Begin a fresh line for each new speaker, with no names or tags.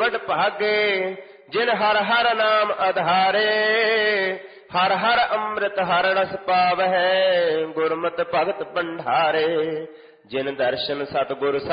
ਵਡ ਭਾਗੇ, ਜਿਨ ਹਰ ਹਰ ਨਾਮ ਆਧਾਰੇ। ਹਰ ਹਰ ਅੰਮ੍ਰਿਤ ਹਰ ਰਸ ਪਾਵਹਿ, ਗੁਰਮਤਿ ਭਗਤ ਭੰਡਾਰੇ। ਜਿਨ ਦਰਸ਼ਨ ਸਤਿਗੁਰ